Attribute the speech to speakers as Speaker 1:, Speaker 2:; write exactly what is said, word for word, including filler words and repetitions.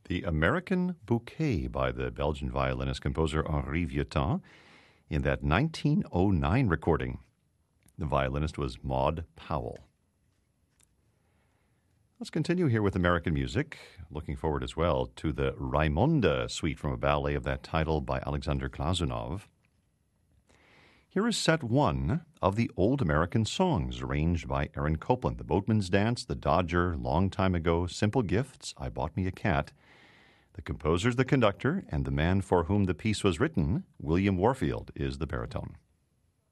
Speaker 1: The American Bouquet by the Belgian violinist-composer Henri Vieuxtemps in that nineteen oh nine recording. The violinist was Maud Powell. Let's continue here with American music. Looking forward as well to the Raimonda suite from a ballet of that title by Alexander Glazunov. Here is set one of the Old American Songs, arranged by Aaron Copland. The Boatman's Dance, The Dodger, Long Time Ago, Simple Gifts, I Bought Me a Cat. The composer's the conductor, and the man for whom the piece was written, William Warfield, is the baritone.